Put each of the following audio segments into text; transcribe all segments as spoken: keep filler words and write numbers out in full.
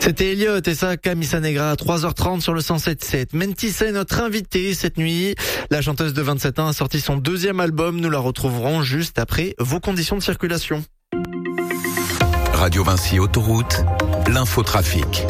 C'était Elliott et ça, Camisa Negra à trois heures trente sur le cent sept sept. Mentissa est notre invitée cette nuit. La chanteuse de vingt-sept ans a sorti son deuxième album. Nous la retrouverons juste après vos conditions de circulation. Radio Vinci Autoroute, l'infotrafic.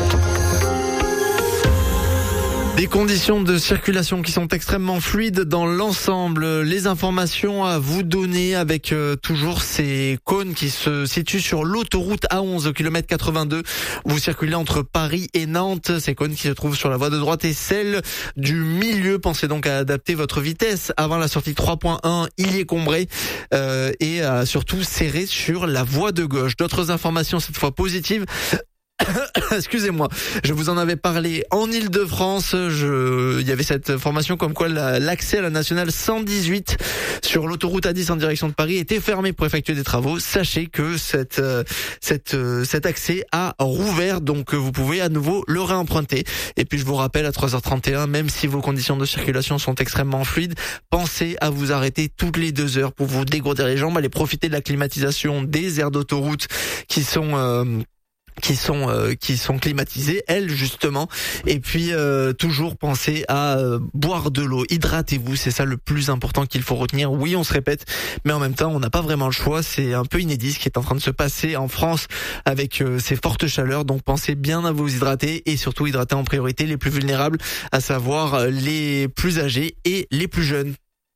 Des conditions de circulation qui sont extrêmement fluides dans l'ensemble. Les informations à vous donner avec euh, toujours ces cônes qui se situent sur l'autoroute A onze au kilomètre quatre-vingt-deux. Vous circulez entre Paris et Nantes. Ces cônes qui se trouvent sur la voie de droite et celle du milieu. Pensez donc à adapter votre vitesse avant la sortie trois point un. Il y est combré euh, et euh, surtout serré sur la voie de gauche. D'autres informations cette fois positives. Excusez-moi, je vous en avais parlé en Île-de-France. Je, il y avait cette formation comme quoi la, l'accès à la nationale cent dix-huit sur l'autoroute A dix en direction de Paris était fermé pour effectuer des travaux. Sachez que cette, cette, cet accès a rouvert, donc vous pouvez à nouveau le réemprunter. Et puis je vous rappelle à trois heures trente et un, même si vos conditions de circulation sont extrêmement fluides, pensez à vous arrêter toutes les deux heures pour vous dégourdir les jambes, aller profiter de la climatisation des aires d'autoroute qui sont euh, qui sont euh, qui sont climatisées, elles justement. Et puis euh, toujours penser à euh, boire de l'eau, hydratez-vous, c'est ça le plus important qu'il faut retenir. Oui, on se répète, mais en même temps, on n'a pas vraiment le choix. C'est un peu inédit ce qui est en train de se passer en France avec euh, ces fortes chaleurs. Donc pensez bien à vous hydrater et surtout hydrater en priorité les plus vulnérables, à savoir les plus âgés et les plus jeunes.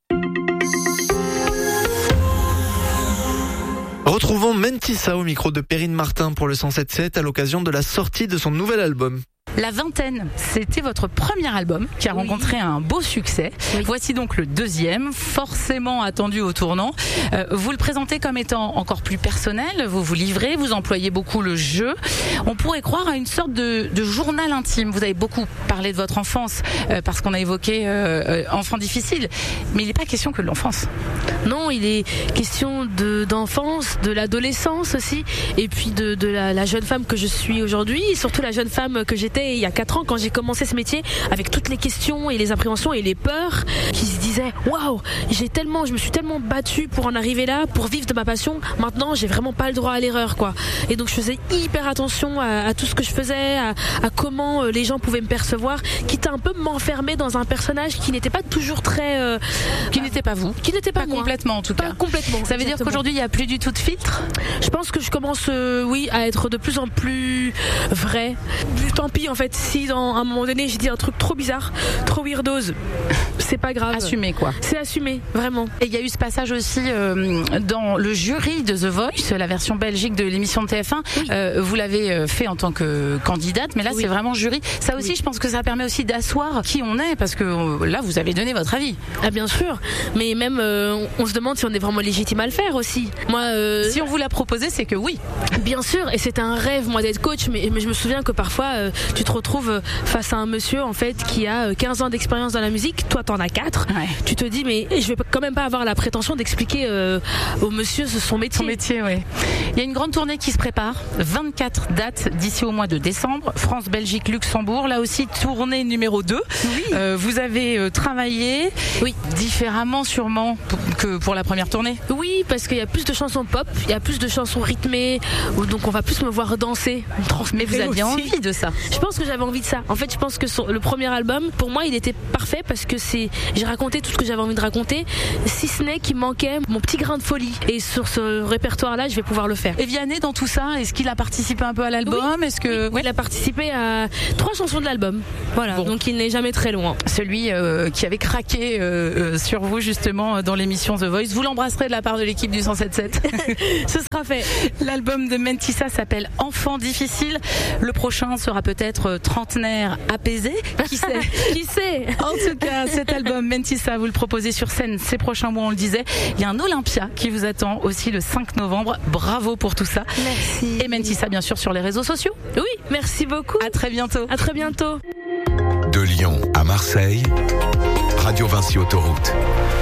Retrouvons Mentissa au micro de Perrine Martin pour le cent sept sept à l'occasion de la sortie de son nouvel album. La Vingtaine, c'était votre premier album qui a oui. rencontré un beau succès. Oui. Voici donc le deuxième, forcément attendu au tournant. Euh, vous le présentez comme étant encore plus personnel, vous vous livrez, vous employez beaucoup le jeu. On pourrait croire à une sorte de, de journal intime. Vous avez beaucoup parlé de votre enfance euh, parce qu'on a évoqué euh, euh, enfant difficile, mais il n'est pas question que de l'enfance. Non, il est question de, d'enfance, de l'adolescence aussi, et puis de, de la, la jeune femme que je suis aujourd'hui, et surtout la jeune femme que j'étais il y a quatre ans quand j'ai commencé ce métier, avec toutes les questions et les appréhensions et les peurs qui se disaient waouh, j'ai tellement, je me suis tellement battue pour en arriver là, pour vivre de ma passion. Maintenant, j'ai vraiment pas le droit à l'erreur, quoi. Et donc, je faisais hyper attention à, à tout ce que je faisais, à, à comment euh, les gens pouvaient me percevoir, quitte à un peu m'enfermer dans un personnage qui n'était pas toujours très, euh, qui n'était pas vous, qui n'était pas, pas moi. complètement en tout pas cas. Complètement. Ça veut exactement. Dire qu'aujourd'hui, il y a plus du tout de filtre. Je pense que je commence, euh, oui, à être de plus en plus vrai. Tant pis. En fait, si dans, à un moment donné j'ai dit un truc trop bizarre, trop weirdos, c'est pas grave. Assumé quoi. C'est assumé, vraiment. Et il y a eu ce passage aussi euh, dans le jury de The Voice, la version belgique de l'émission de T F un. Oui. Euh, vous l'avez fait en tant que candidate, mais là oui. c'est vraiment jury. Ça aussi, oui. je pense que ça permet aussi d'asseoir qui on est, parce que là vous avez donné votre avis. Ah bien sûr, mais même euh, on se demande si on est vraiment légitime à le faire aussi. Moi, euh, si on vous l'a proposé, c'est que oui. Bien sûr, et c'était un rêve moi d'être coach, mais, mais je me souviens que parfois euh, tu te retrouves face à un monsieur en fait qui a quinze ans d'expérience dans la musique, toi t'en as quatre. Ouais. Tu te dis mais je vais quand même pas avoir la prétention d'expliquer euh, au monsieur son métier. Son métier, oui. Il y a une grande tournée qui se prépare, vingt-quatre dates d'ici au mois de décembre, France, Belgique, Luxembourg, là aussi tournée numéro deux. Oui. Euh, vous avez euh, travaillé oui. différemment sûrement pour, que pour la première tournée. Oui, parce qu'il y a plus de chansons pop, il y a plus de chansons rythmées, donc on va plus me voir danser. Mais vous aviez aussi. envie de ça. Je pense que j'avais envie de ça. En fait, je pense que son, le premier album, pour moi, il était parfait parce que c'est, j'ai raconté tout ce que j'avais envie de raconter, si ce n'est qu'il manquait mon petit grain de folie. Et sur ce répertoire-là, je vais pouvoir le faire. Et Vianney, dans tout ça, est-ce qu'il a participé un peu à l'album? Oui. Est-ce que oui, il a participé à trois chansons de l'album. Voilà. Bon. Donc il n'est jamais très loin. Celui euh, qui avait craqué euh, euh, sur vous justement dans l'émission The Voice. Vous l'embrasserez de la part de l'équipe du cent sept sept. Ce sera fait. L'album de Mentissa s'appelle Enfant difficile. Le prochain sera peut-être trentenaire apaisé. Qui sait? Qui sait? En tout cas, cet album Mentissa, vous le proposez sur scène ces prochains mois, on le disait. Il y a un Olympia qui vous attend aussi le cinq novembre. Bravo pour tout ça. Merci. Et Mentissa, bien sûr, sur les réseaux sociaux. Oui, merci beaucoup. À très bientôt. À très bientôt. De Lyon à Marseille, Radio Vinci Autoroute.